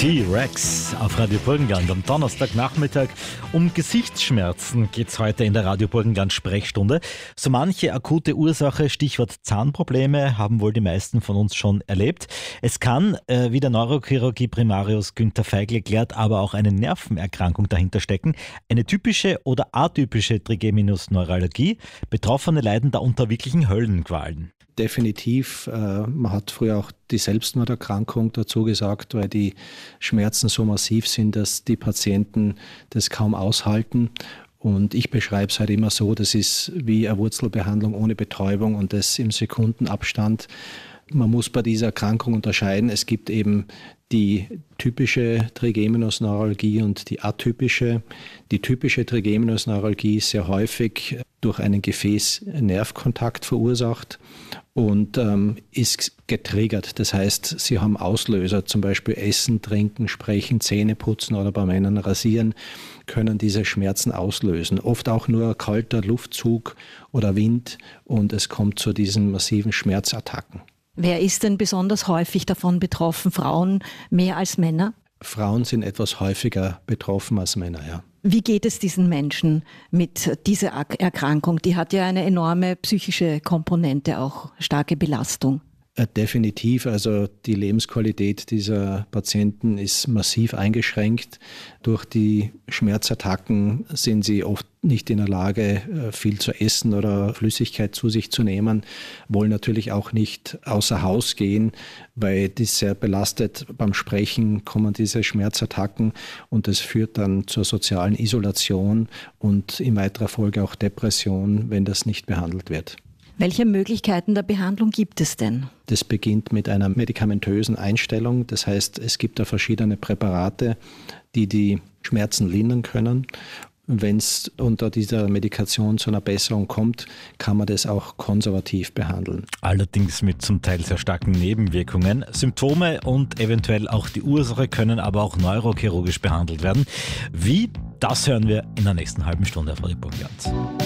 T-Rex auf Radio Burgenland am Donnerstagnachmittag. Um Gesichtsschmerzen geht es heute in der Radio Burgenland Sprechstunde. So manche akute Ursache, Stichwort Zahnprobleme, haben wohl die meisten von uns schon erlebt. Es kann, wie der Neurochirurgie Primarius Günther Feigl erklärt, aber auch eine Nervenerkrankung dahinter stecken. Eine typische oder atypische Trigeminusneuralgie. Betroffene leiden da unter wirklichen Höllenqualen. Definitiv. Man hat früher auch die Selbstmorderkrankung dazu gesagt, weil die Schmerzen so massiv sind, dass die Patienten das kaum aushalten. Und ich beschreibe es halt immer so, das ist wie eine Wurzelbehandlung ohne Betäubung und das im Sekundenabstand. Man muss bei dieser Erkrankung unterscheiden. Es gibt eben die typische Trigeminusneuralgie und die atypische. Die typische Trigeminusneuralgie ist sehr häufig durch einen Gefäß-Nervkontakt verursacht und ist getriggert. Das heißt, sie haben Auslöser, zum Beispiel Essen, Trinken, Sprechen, Zähne putzen oder bei Männern Rasieren, können diese Schmerzen auslösen. Oft auch nur kalter Luftzug oder Wind und es kommt zu diesen massiven Schmerzattacken. Wer ist denn besonders häufig davon betroffen? Frauen mehr als Männer? Frauen sind etwas häufiger betroffen als Männer, ja. Wie geht es diesen Menschen mit dieser Erkrankung? Die hat ja eine enorme psychische Komponente, auch starke Belastung. Definitiv, also die Lebensqualität dieser Patienten ist massiv eingeschränkt. Durch die Schmerzattacken sind sie oft nicht in der Lage, viel zu essen oder Flüssigkeit zu sich zu nehmen, wollen natürlich auch nicht außer Haus gehen, weil das sehr belastet. Beim Sprechen kommen diese Schmerzattacken und das führt dann zur sozialen Isolation und in weiterer Folge auch Depression, wenn das nicht behandelt wird. Welche Möglichkeiten der Behandlung gibt es denn? Das beginnt mit einer medikamentösen Einstellung. Das heißt, es gibt da verschiedene Präparate, die die Schmerzen lindern können. Wenn es unter dieser Medikation zu einer Besserung kommt, kann man das auch konservativ behandeln. Allerdings mit zum Teil sehr starken Nebenwirkungen. Symptome und eventuell auch die Ursache können aber auch neurochirurgisch behandelt werden. Wie? Das hören wir in der nächsten halben Stunde auf Radio Burgenland.